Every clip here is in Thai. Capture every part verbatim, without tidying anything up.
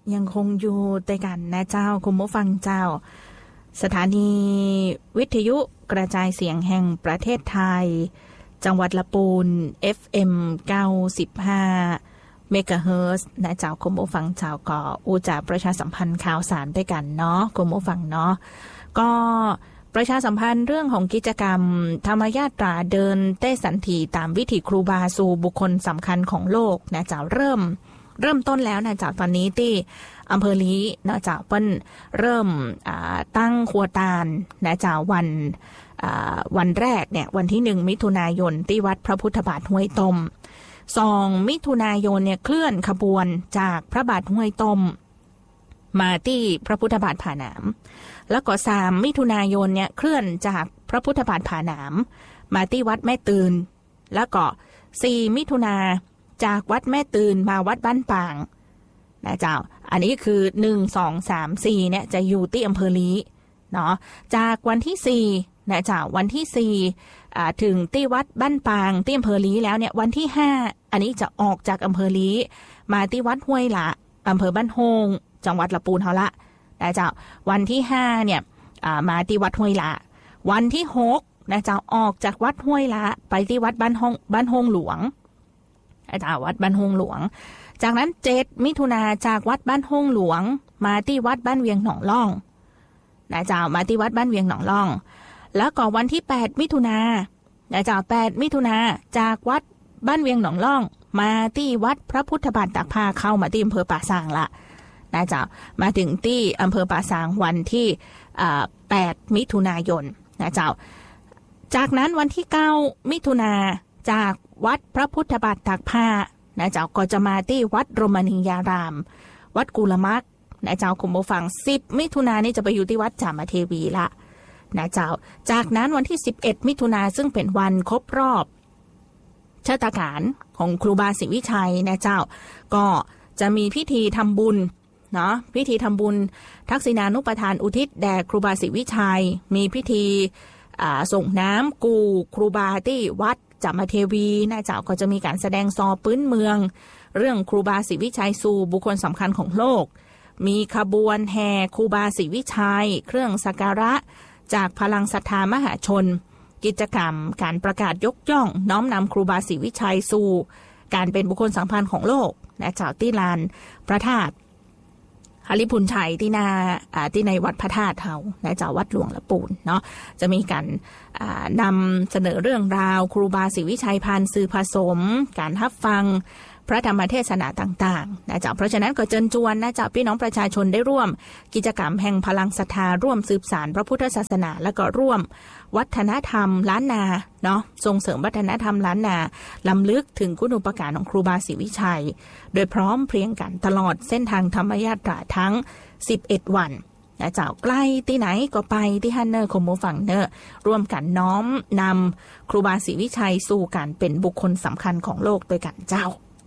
ยังคงอยู่ด้วยกันนะเจ้าคุณผู้ฟังเจ้าสถานีวิทยุกระจายเสียงแห่งประเทศไทยจังหวัดลำพูน เอฟ เอ็ม เก้าสิบห้า เมกะเฮิรตซ์นะเจ้าคุณผู้ฟังเจ้าก็อูจะประชาสัมพันธ์ข่าวสารด้วยกันเนาะคุณผู้ฟังเนาะก็ประชาสัมพันธ์เรื่องของกิจกรรมธรรมยาตราเดินเต้สันถีตามวิถีครูบาสู่บุคคลสำคัญของโลกนะเจ้าเริ่มเริ่มต้นแล้วนะเจ้าตอนนี้ที่อำเภอลี้นะเจ้าเปิ้นเริ่มตั้งครัวตาลนะเจ้าวันวันแรกเนี่ยวันที่หนึ่งมิถุนายนที่วัดพระพุทธบาทห้วยต้มสองมิถุนายนเนี่ยเคลื่อนขบวนจากพระบาทห้วยต้มมาที่พระพุทธบาทผาหนามแล้วก็สามมิถุนายนเนี่ยเคลื่อนจากพระพุทธบาทผาหนามมาที่วัดแม่ตืนแล้วก็สี่มิถุนาจากวัดแม่ตืนมาวัดบ้านปางนะเจ้าอันนี้คือหนึ่ง สอง สาม สี่เนี่ยจะอยู่ที่อำเภอลี้เนาะจากวันที่สี่นะเจ้าวันที่สี่อ่าถึงที่วัดบ้านปางที่อำเภอลี้แล้วเนี่ยวันที่ห้าอันนี้จะออกจากอำเภอลี้มาที่วัดห้วยละอำเภอบ้านโฮงจังหวัดลำพูนเฮาละนะเจ้าวันที่ห้าเนี่ยอ่ามาที่วัดห้วยละวันที่หกนะเจ้าออกจากวัดห้วยละไปที่วัดบ้านโฮงบ้านโฮงหลวงนะเจ้าวัดบ้านโฮงหลวงจากนั้นเจ็ดมิถุนาจากวัดบ้านโฮงหลวงมาที่วัดบ้านเวียงหนองล่องนะเจ้ามาที่วัดบ้านเวียงหนองล่องแล้วก็วันที่แปดมิถุนานะเจ้าแปดมิถุนาจากวัดบ้านเวียงหนองล่องมาที่วัดพระพุทธบาทตากผ้าเข้ามาที่อำเภอป่าซางละนะเจ้ามาถึงที่อำเภอป่าซางวันที่แปดมิถุนายนนะเจ้าจากนั้นวันที่เก้ามิถุนาจากวัดพระพุทธบาทตากผ้านะเจ้าก็จะมาที่วัดโรมณียารามวัดกุลมักนะเจ้าคุณผู้ฟังสิบมิถุนายนนี่จะไปอยู่ที่วัดจามเทวีละนะเจ้าจากนั้นวันที่สิบเอ็ดมิถุนายนซึ่งเป็นวันครบรอบชาตการของครูบาศรีวิชัยนะเจ้าก็จะมีพิธีทำบุญเนาะพิธีทำบุญทักษิณานุปทานอุทิศแด่ครูบาศรีวิชัยมีพิธีส่งน้ำกูครูบาที่วัดจามเทวีนะเจ้าก็จะมีการแสดงซอพื้นเมืองเรื่องครูบาศรีวิชัยสู่บุคคลสำคัญของโลกมีขบวนแห่ครูบาศรีวิชัยเครื่องสักการะจากพลังศรัทธามหาชนกิจกรรมการประกาศยกย่องน้อมนำครูบาศรีวิชัยสู่การเป็นบุคคลสำคัญของโลกนะเจ้าที่ลานพระธาตุหฤพุนชัยที่นาที่ในวัดพระธาตุเฮานะเจ้าวัดหลวงละปูนเนาะจะมีการนำเสนอเรื่องราวครูบาศรีวิชัยผ่านสื่อผสมการรับฟังพระธรรมเทศนาต่างๆนะเจ้าเพราะฉะนั้นก็เชิญชวนนะเจ้าพี่น้องประชาชนได้ร่วมกิจกรรมแห่งพลังศรัทธาร่วมสืบสานพระพุทธศาสนาและก็ร่วมวัฒนธรรมล้านนาเนาะส่งเสริมวัฒนธรรมล้านนาล้ำลึกถึงคุณูปการของครูบาศรีวิชัยโดยพร้อมเพรียงกันตลอดเส้นทางธรรมยาตราทั้งสิบเอ็ดวันนะเจ้าใกล้ที่ไหนก็ไปที่ฮันเนอร์คมโมฟังเนอร์ร่วมกันน้อมนำครูบาศรีวิชัยสู่การเป็นบุคคลสำคัญของโลกด้วยกันเจ้า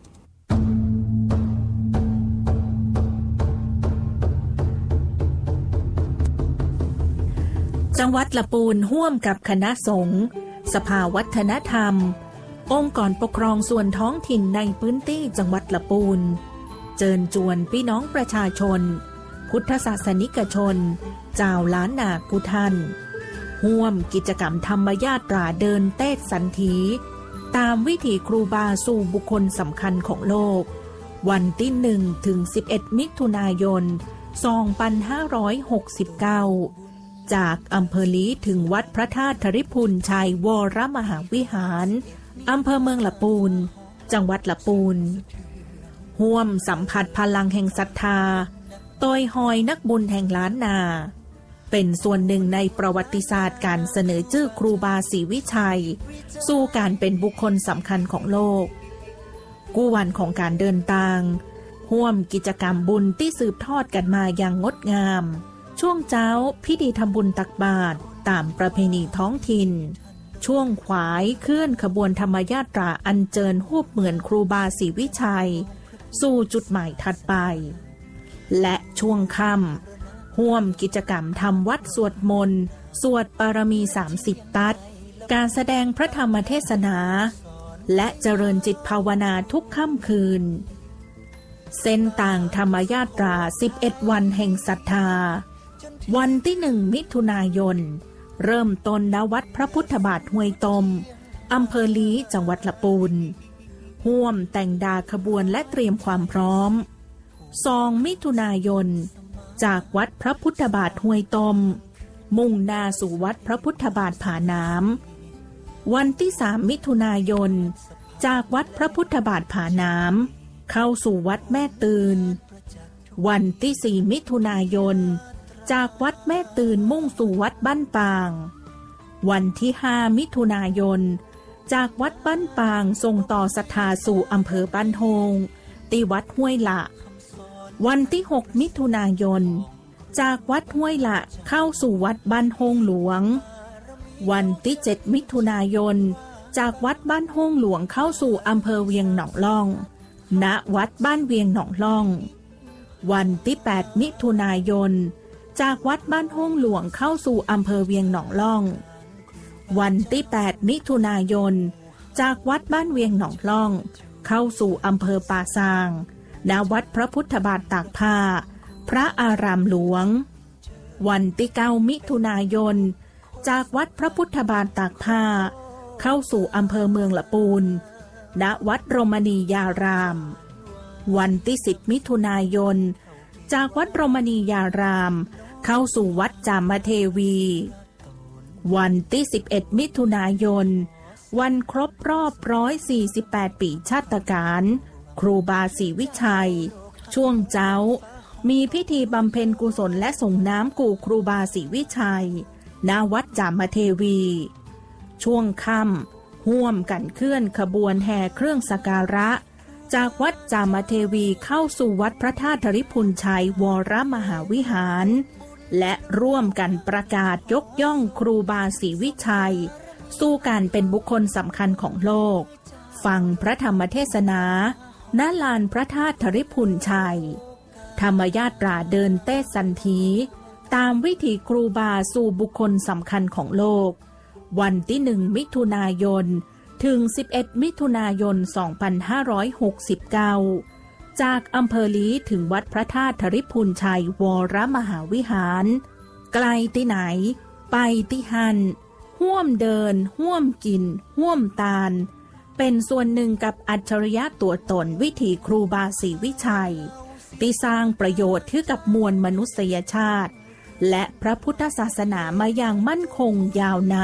จังหวัดลำพูนร่วมกับคณะสงฆ์สภาวัฒนธรรมองค์กรปกครองส่วนท้องถิ่นในพื้นที่จังหวัดลำพูนเชิญชวนพี่น้องประชาชนพุทธศาสนิกชนเจ้าล้านนากุทันร่วมกิจกรรมธรรมยาตราเดินเต้สันถีตามวิถีครูบาสู่บุคคลสำคัญของโลกวันที่หนึ่งถึงสิบเอ็ดมิถุนายนสองพันห้าร้อยหกสิบเก้าจากอำเภอลี้ถึงวัดพระธาตุธริพุนชัยวรมหาวิหารอำเภอเมืองลำพูนจังหวัดลำพูนร่วมสัมผัสพลังแห่งศรัทธาโดยหอยนักบุญแห่งล้านนาเป็นส่วนหนึ่งในประวัติศาสตร์การเสนอชื่อครูบาศรีวิชัยสู่การเป็นบุคคลสำคัญของโลกกู้วันของการเดินทางร่วมกิจกรรมบุญที่สืบทอดกันมาอย่างงดงามช่วงเช้าพิธีทำบุญตักบาตรตามประเพณีท้องถิ่นช่วงขวายเคลื่อนขบวนธรรมยาตราอัญเชิญรูปเหมือนครูบาศรีวิชัยสู่จุดหมายถัดไปและช่วงค่ำร่วมกิจกรรมทำวัดสวดมนต์สวดปารมีสามสิบตัดการแสดงพระธรรมเทศนาและเจริญจิตภาวนาทุกค่ำคืนเส้นต่างธรรมยาตราสิบเอ็ดวันแห่งศรัทธาวันที่หนึ่งมิถุนายนเริ่มต้นณวัดพระพุทธบาทห้วยตมอำเภอลี้จังหวัดลำพูนห่วมแต่งดาขบวนและเตรียมความพร้อมสองมิถุนายนจากวัดพระพุทธบาทห้วยตมมุ่งหน้าสู่วัดพระพุทธบาทผาน้ำวันที่สามมิถุนายนจากวัดพระพุทธบาทผาน้ำเข้าสู่วัดแม่ตืนวันที่สี่มิถุนายนจากวัดแม่ตืนมุ่งสู่วัดบ้านปางวันที่ห้ามิถุนายนจากวัดบ้านปางส่งต่อศรัทธาสู่อำเภอบ้านโฮงที่วัดห้วยละวันที่หกมิถุนายนจากวัดห้วยละเข้าสู่วัดบ้านโฮงหลวงวันที่เจ็ดมิถุนายนจากวัดบ้านโฮงหลวงเข้าสู่อำเภอเวียงหนองล่องณวัดบ้านเวียงหนองล่องวันที่แปดมิถุนายนจากวัดบ้านโฮงหลวงเข้าสู่อำเภอเวียงหนองล่องวันที่แปดมิถุนายนจากวัดบ้านเวียงหนองล่องเข้าสู่อำเภอป่าซางณวัดพระพุทธบาทตากผ้าพระอารามหลวงวันที่เก้ามิถุนายนจากวัดพระพุทธบาทตากผ้าเข้าสู่อำเภอเมืองละปูนณวัดโรมณียารามวันที่สิบมิถุนายนจากวัดโรมณียารามเข้าสู่วัดจามเทวีวันที่สิบเอ็ดมิถุนายนวันครบรอบหนึ่งร้อยสี่สิบแปดปีชาตการครูบาศรีวิชัยช่วงเจ้ามีพิธีบำเพ็ญกุศลและส่งน้ำกู่ครูบาศรีวิชัยณวัดจามเทวีช่วงค่ำห่วมกันเคลื่อนขบวนแห่เครื่องสักการะจากวัดจามเทวีเข้าสู่วัดพระธาตุธริพุนชัยวรมหาวิหารและร่วมกันประกาศยกย่องครูบาศรีวิชัยสู่การเป็นบุคคลสำคัญของโลกฟังพระธรรมเทศนาณลานพระธาตุธริพุนชัยธรรมยาตราเดินเต้สันถีตามวิถีครูบาสู่บุคคลสำคัญของโลกวันที่หนึ่งมิถุนายนถึงสิบเอ็ดมิถุนายนสองพันห้าร้อยหกสิบเก้าจากอำเภอลี้ถึงวัดพระธาตุธริพุนชัยวรมหาวิหารไกลที่ไหนไปที่หันห่วมเดินห่วมกินห่วมตาลเป็นส่วนหนึ่งกับอัจฉริยะตัวตนวิถีครูบาศรีวิชัยที่สร้างประโยชน์ให้กับมวลมนุษยชาติและพระพุทธศาสนามาอย่างมั่นคงยาวนาน